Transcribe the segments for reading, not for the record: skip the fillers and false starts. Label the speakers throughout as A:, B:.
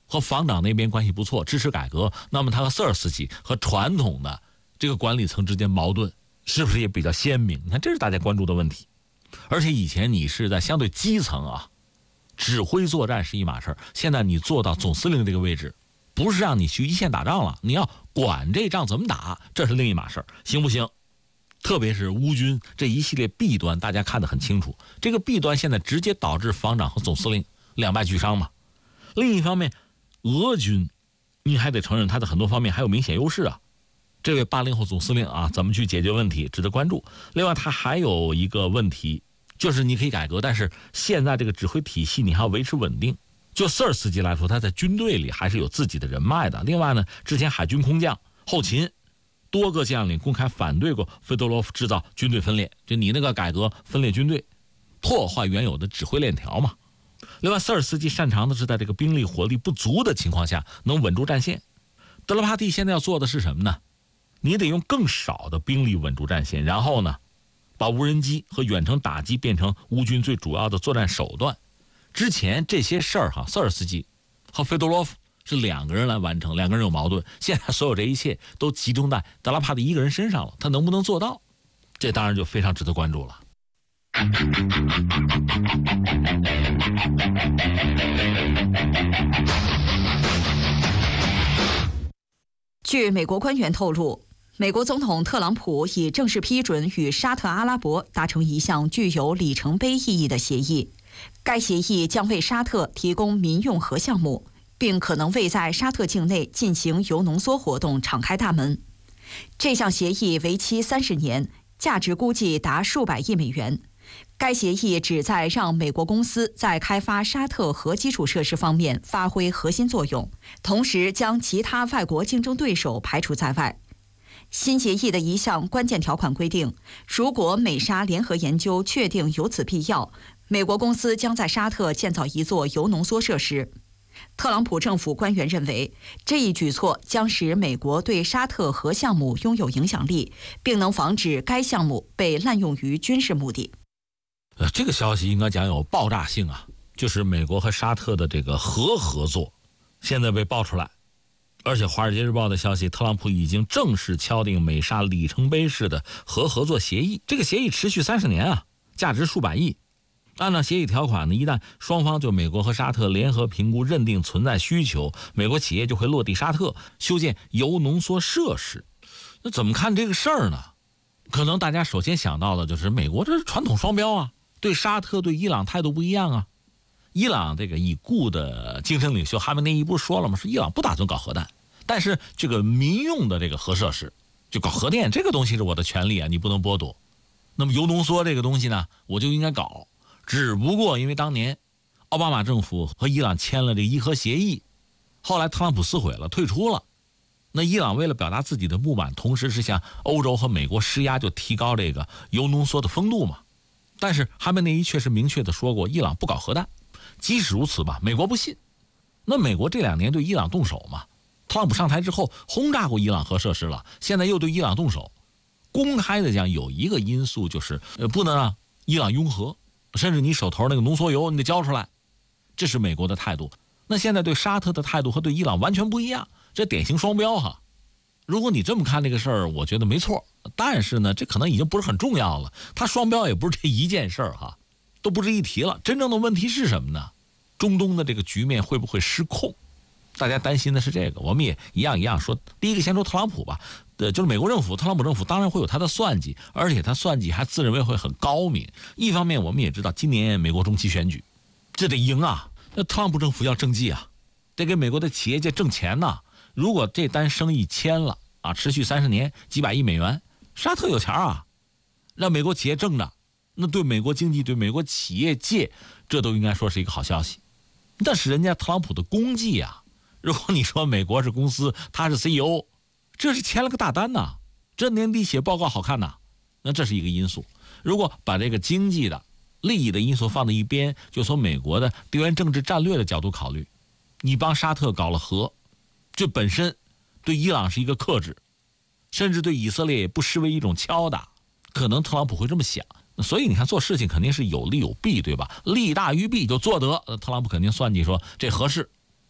A: 和防长那边关系不错，支持改革，那么他和瑟尔斯基和传统的这个管理层之间矛盾是不是也比较鲜明？你看，这是大家关注的问题。而且以前你是在相对基层啊，指挥作战是一码事，现在你做到总司令这个位置，不是让你去一线打仗了，你要管这仗怎么打，这是另一码事，行不行？特别是乌军这一系列弊端，大家看得很清楚。这个弊端现在直接导致防长和总司令两败俱伤嘛。另一方面，俄军你还得承认他的很多方面还有明显优势啊。这位80后总司令啊，怎么去解决问题值得关注。另外他还有一个问题，就是你可以改革，但是现在这个指挥体系你还要维持稳定。就瑟尔斯基来说，他在军队里还是有自己的人脉的。另外呢，之前海军空降后勤多个将领公开反对过费多罗夫制造军队分裂，就你那个改革分裂军队，破坏原有的指挥链条嘛。另外瑟尔斯基擅长的是在这个兵力火力不足的情况下能稳住战线。德拉帕蒂现在要做的是什么呢？你得用更少的兵力稳住战线，然后呢把无人机和远程打击变成乌军最主要的作战手段。之前这些事儿瑟尔斯基和费多罗夫是两个人来完成，两个人有矛盾，现在所有这一切都集中在德拉帕蒂一个人身上了，他能不能做到，这当然就非常值得关注了。
B: 据美国官员透露，美国总统特朗普已正式批准与沙特阿拉伯达成一项具有里程碑意义的协议。该协议将为沙特提供民用核项目，并可能为在沙特境内进行铀浓缩活动敞开大门。这项协议为期30年，价值估计达数百亿美元。该协议旨在让美国公司在开发沙特核基础设施方面发挥核心作用，同时将其他外国竞争对手排除在外。新协议的一项关键条款规定，如果美沙联合研究确定有此必要，美国公司将在沙特建造一座铀浓缩设施。特朗普政府官员认为，这一举措将使美国对沙特核项目拥有影响力，并能防止该项目被滥用于军事目的。
A: 这个消息应该讲有爆炸性啊，就是美国和沙特的这个核合作现在被爆出来，而且《华尔街日报》的消息，特朗普已经正式敲定美沙里程碑式的核合作协议。这个协议持续30年啊，价值数百亿。按照协议条款呢，一旦双方就美国和沙特联合评估认定存在需求，美国企业就会落地沙特修建铀浓缩设施。那怎么看这个事儿呢？可能大家首先想到的就是美国这是传统双标啊，对沙特对伊朗态度不一样啊。伊朗这个已故的精神领袖哈梅内伊不是说了吗？是伊朗不打算搞核弹，但是这个民用的这个核设施就搞核电，这个东西是我的权利啊，你不能剥夺。那么铀浓缩这个东西呢，我就应该搞。只不过因为当年奥巴马政府和伊朗签了这伊核协议，后来特朗普撕毁了，退出了。那伊朗为了表达自己的不满，同时是向欧洲和美国施压，就提高这个铀浓缩的风度嘛。但是哈梅内伊确实明确的说过，伊朗不搞核弹。即使如此吧，美国不信。那美国这2年对伊朗动手嘛，特朗普上台之后轰炸过伊朗核设施了，现在又对伊朗动手。公开的讲，有一个因素就是不能让伊朗拥核，甚至你手头那个浓缩铀你得交出来，这是美国的态度。那现在对沙特的态度和对伊朗完全不一样，这典型双标哈。如果你这么看这个事儿，我觉得没错。但是呢，这可能已经不是很重要了，它双标也不是这一件事儿哈，都不值一提了。真正的问题是什么呢？中东的这个局面会不会失控？大家担心的是这个。我们也一样说，第一个先说特朗普吧，就是美国政府，特朗普政府当然会有他的算计，而且他算计还自认为会很高明。一方面我们也知道，今年美国中期选举，这得赢啊，那特朗普政府要政绩啊，得给美国的企业界挣钱呐。如果这单生意签了啊，持续30年，几百亿美元，沙特有钱啊，让美国企业挣着，那对美国经济、对美国企业界，这都应该说是一个好消息。但是人家特朗普的功绩啊，如果你说美国是公司，他是 CEO， 这是签了个大单呐，这年底写报告好看呐，那这是一个因素。如果把这个经济的利益的因素放在一边，就从美国的地缘政治战略的角度考虑，你帮沙特搞了核，这本身对伊朗是一个克制，甚至对以色列也不失为一种敲打，可能特朗普会这么想。所以你看，做事情肯定是有利有弊，对吧？利大于弊就做得，特朗普肯定算计说这合适，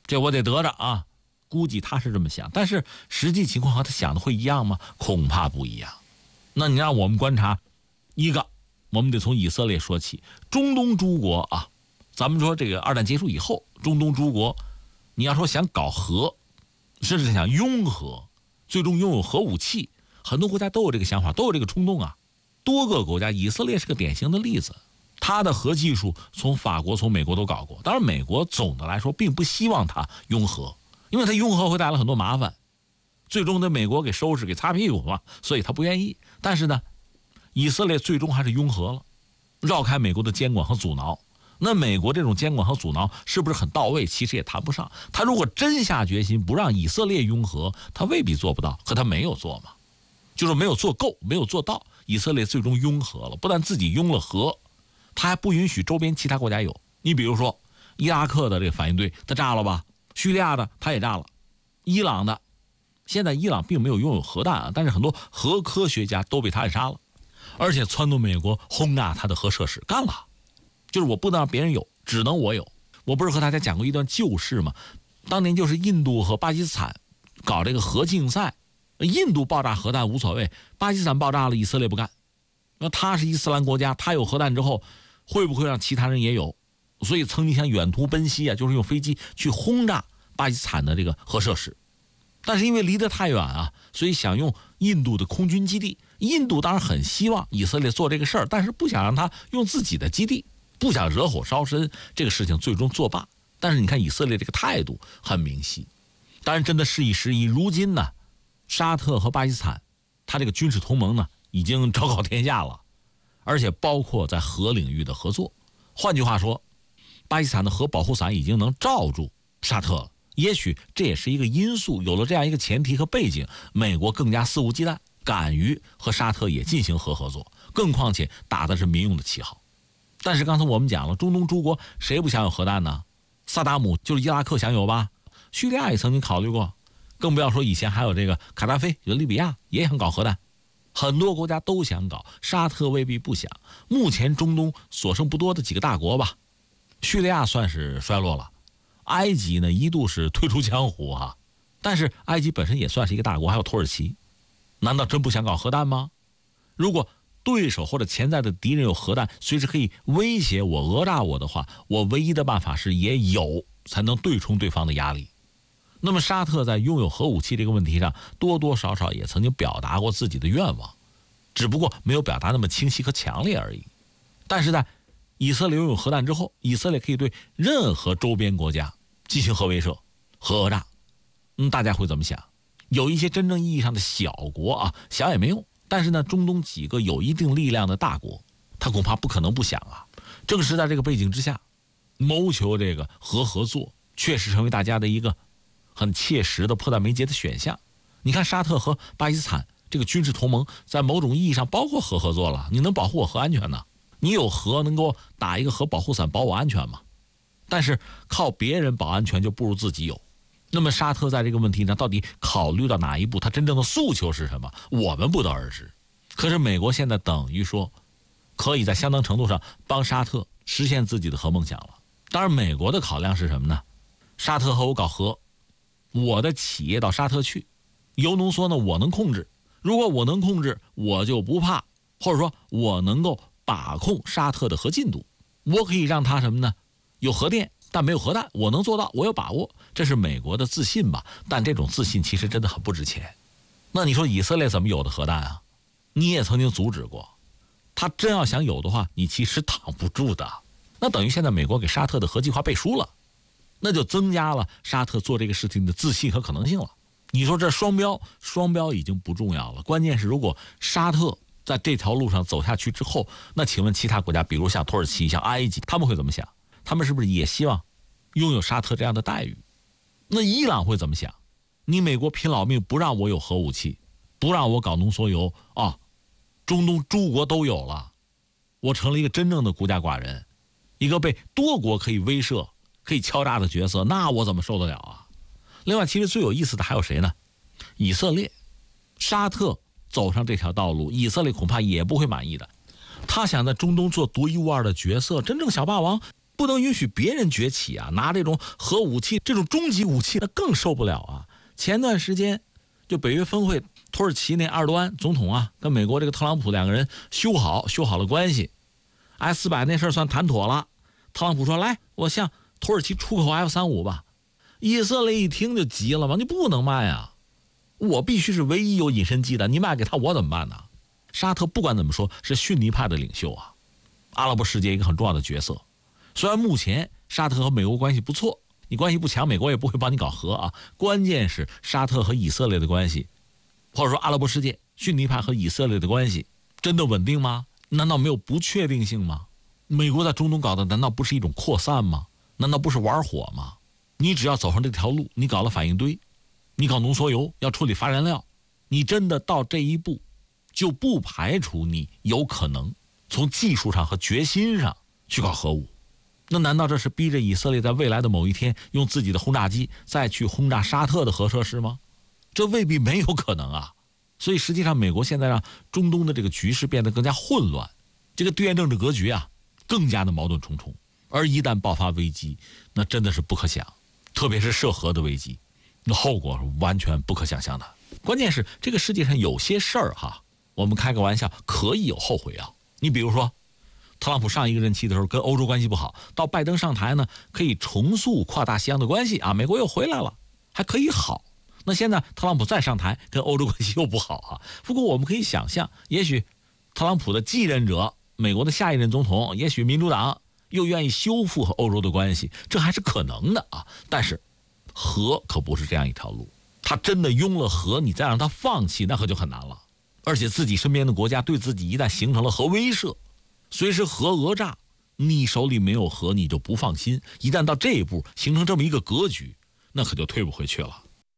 A: 这我得得着啊。估计他是这么想，但是实际情况和他想的会一样吗？恐怕不一样。那你让我们观察一个，我们得从以色列说起。中东诸国啊，咱们说这个二战结束以后，中东诸国，你要说想搞核，甚至想拥核，最终拥有核武器，很多国家都有这个想法，都有这个冲动啊。多个国家，以色列是个典型的例子。他的核技术从法国、从美国都搞过，当然美国总的来说并不希望他拥核，因为他拥核会带来很多麻烦，最终的美国给收拾给擦屁股嘛，所以他不愿意。但是呢，以色列最终还是拥核了，绕开美国的监管和阻挠。那美国这种监管和阻挠是不是很到位？其实也谈不上。他如果真下决心不让以色列拥核，他未必做不到，可他没有做嘛，就是没有做够，没有做到。以色列最终拥核了，不但自己拥了核，他还不允许周边其他国家有。你比如说伊拉克的这个反应堆他炸了吧，叙利亚的他也炸了，伊朗的，现在伊朗并没有拥有核弹啊，但是很多核科学家都被他暗杀了，而且撺掇美国轰炸他的核设施，干了，就是我不能让别人有，只能我有。我不是和大家讲过一段旧事吗？当年就是印度和巴基斯坦搞这个核竞赛，印度爆炸核弹无所谓，巴基斯坦爆炸了，以色列不干。那他是伊斯兰国家，他有核弹之后会不会让其他人也有？所以曾经想远途奔袭啊，就是用飞机去轰炸巴基斯坦的这个核设施。但是因为离得太远啊，所以想用印度的空军基地。印度当然很希望以色列做这个事儿，但是不想让他用自己的基地，不想惹火烧身，这个事情最终作罢。但是你看以色列这个态度很明晰。当然真的事已时移，如今呢，沙特和巴基斯坦他这个军事同盟呢已经昭告天下了，而且包括在核领域的合作。换句话说，巴基斯坦的核保护伞已经能罩住沙特了。也许这也是一个因素，有了这样一个前提和背景，美国更加肆无忌惮，敢于和沙特也进行核合作，更况且打的是民用的旗号。但是刚才我们讲了，中东诸国谁不想有核弹呢？萨达姆就是伊拉克想有吧，叙利亚也曾经考虑过，更不要说以前还有这个卡扎菲，就利比亚也想搞核弹，很多国家都想搞，沙特未必不想。目前中东所剩不多的几个大国吧，叙利亚算是衰落了，埃及呢一度是退出江湖啊，但是埃及本身也算是一个大国，还有土耳其，难道真不想搞核弹吗？如果对手或者潜在的敌人有核弹，随时可以威胁我、讹诈我的话，我唯一的办法是也有，才能对冲对方的压力。那么沙特在拥有核武器这个问题上，多多少少也曾经表达过自己的愿望，只不过没有表达那么清晰和强烈而已。但是在以色列拥有核弹之后，以色列可以对任何周边国家进行核威慑、核讹诈。大家会怎么想？有一些真正意义上的小国啊，想也没用。但是呢，中东几个有一定力量的大国，他恐怕不可能不想啊。正是在这个背景之下，谋求这个核合作，确实成为大家的一个很切实的迫在眉睫的选项。你看沙特和巴基斯坦这个军事同盟，在某种意义上包括核合作了。你能保护我核安全呢？你有核能给我打一个核保护伞保我安全吗？但是靠别人保安全就不如自己有。那么沙特在这个问题上到底考虑到哪一步？他真正的诉求是什么？我们不得而知。可是美国现在等于说可以在相当程度上帮沙特实现自己的核梦想了。当然美国的考量是什么呢？沙特和我搞核，我的企业到沙特去，铀浓缩呢我能控制，如果我能控制，我就不怕，或者说我能够把控沙特的核进度，我可以让他什么呢？有核电但没有核弹，我能做到，我有把握。这是美国的自信吧？但这种自信其实真的很不值钱。那你说以色列怎么有的核弹啊？你也曾经阻止过，他真要想有的话，你其实挡不住的。那等于现在美国给沙特的核计划背书了，那就增加了沙特做这个事情的自信和可能性了。你说这双标已经不重要了，关键是如果沙特在这条路上走下去之后，那请问其他国家，比如像土耳其、像埃及，他们会怎么想？他们是不是也希望拥有沙特这样的待遇？那伊朗会怎么想？你美国拼老命不让我有核武器，不让我搞浓缩铀啊，中东诸国都有了，我成了一个真正的孤家寡人，一个被多国可以威慑、可以敲诈的角色，那我怎么受得了啊？另外，其实最有意思的还有谁呢？以色列、沙特走上这条道路，以色列恐怕也不会满意的。他想在中东做独一无二的角色，真正小霸王， 不能允许别人崛起啊！拿这种核武器，这种终极武器，那更受不了啊！前段时间，就北约峰会，土耳其那埃尔多安总统啊，跟美国这个特朗普两个人修好了关系 ，S-400那事儿算谈妥了。特朗普说：“来，我向土耳其出口 F-35吧。”以色列一听就急了嘛，你不能卖啊！我必须是唯一有隐身机的，你卖给他我怎么办呢？沙特不管怎么说是逊尼派的领袖啊，阿拉伯世界一个很重要的角色。虽然目前沙特和美国关系不错，你关系不强，美国也不会帮你搞核啊。关键是沙特和以色列的关系，或者说阿拉伯世界逊尼派和以色列的关系真的稳定吗？难道没有不确定性吗？美国在中东搞的难道不是一种扩散吗？难道不是玩火吗？你只要走上这条路，你搞了反应堆，你搞浓缩铀，要处理发燃料，你真的到这一步，就不排除你有可能从技术上和决心上去搞核武。那难道这是逼着以色列在未来的某一天用自己的轰炸机再去轰炸沙特的核设施吗？这未必没有可能啊。所以实际上美国现在让中东的这个局势变得更加混乱，这个地缘政治格局啊更加的矛盾重重。而一旦爆发危机，那真的是不可想，特别是涉核的危机，那后果是完全不可想象的。关键是这个世界上有些事儿哈，我们开个玩笑可以有后悔啊。你比如说特朗普上一个任期的时候跟欧洲关系不好，到拜登上台呢，可以重塑跨大西洋的关系啊，美国又回来了，还可以好。那现在特朗普再上台，跟欧洲关系又不好啊。不过我们可以想象，也许特朗普的继任者，美国的下一任总统，也许民主党又愿意修复和欧洲的关系，这还是可能的啊。但是核可不是这样一条路，他真的拥了核，你再让他放弃，那可就很难了。而且自己身边的国家对自己一旦形成了核威慑，随时核讹诈，你手里没有核你就不放心，一旦到这一步形成这么一个格局，那可就退不回去了。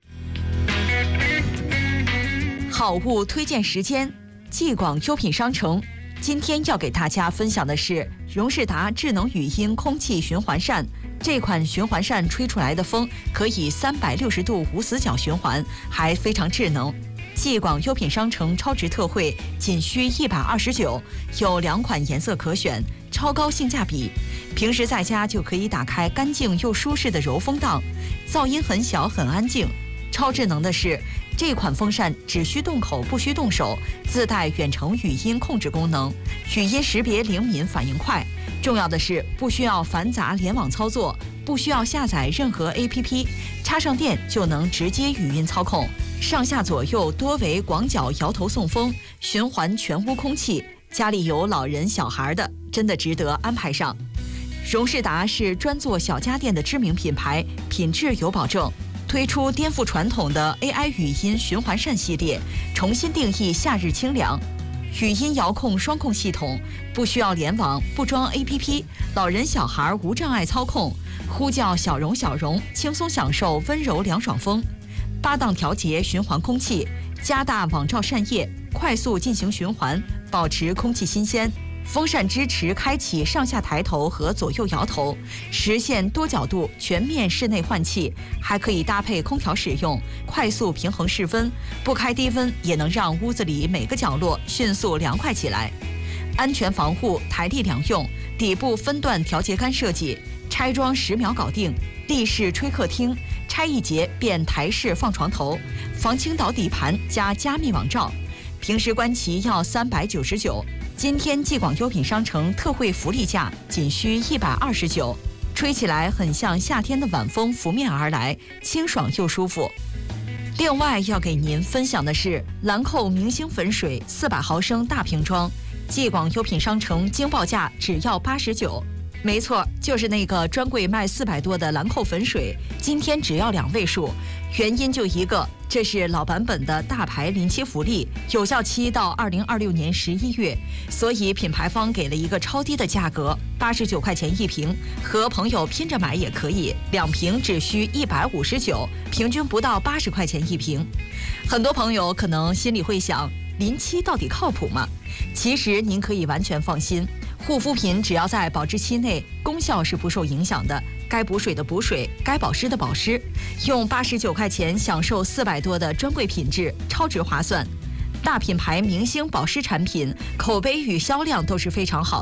B: 好物推荐时间，继广优品商城。今天要给大家分享的是荣仕达智能语音空气循环扇。这款循环扇吹出来的风可以360度无死角循环，还非常智能。继广优品商城超值特惠，仅需129，有2款颜色可选，超高性价比。平时在家就可以打开干净又舒适的柔风档，噪音很小很安静。超智能的是，这款风扇只需动口不需动手，自带远程语音控制功能，语音识别灵敏，反应快。重要的是不需要繁杂联网操作，不需要下载任何 APP， 插上电就能直接语音操控。上下左右多为广角摇头送风，循环全屋空气。家里有老人小孩的，真的值得安排上。荣仕达是专做小家电的知名品牌，品质有保证。推出颠覆传统的 AI 语音循环扇系列，重新定义夏日清凉。语音遥控双控系统，不需要联网，不装 APP， 老人小孩无障碍操控，呼叫小荣小荣，轻松享受温柔凉爽风。8档调节循环空气，加大网罩扇叶，快速进行循环，保持空气新鲜。风扇支持开启上下抬头和左右摇头，实现多角度全面室内换气，还可以搭配空调使用，快速平衡室温，不开低温也能让屋子里每个角落迅速凉快起来。安全防护，台历两用，底部分段调节杆设计，拆装10秒搞定。立式吹客厅，拆一节变台式放床头，防倾倒底盘加加密网罩。平时关齐要399。今天继广优品商城特惠福利价仅需129，吹起来很像夏天的晚风拂面而来，清爽又舒服。另外要给您分享的是兰蔻明星粉水400毫升大瓶装，继广优品商城惊报价只要89。没错，就是那个专柜卖400多的兰蔻粉水，今天只要2位数。原因就一个，这是老版本的大牌临期福利，有效期到2026年11月，所以品牌方给了一个超低的价格，89块钱一瓶，和朋友拼着买也可以，2瓶只需159，平均不到80块钱一瓶。很多朋友可能心里会想，临期到底靠谱吗？其实您可以完全放心。护肤品只要在保质期内，功效是不受影响的。该补水的补水，该保湿的保湿，用89块钱享受400多的专柜品质，超值划算。大品牌明星保湿产品，口碑与销量都是非常好的。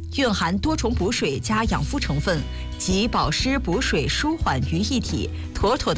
B: 蕴含多重补水加养肤成分，集保湿补水舒缓于一体，妥妥的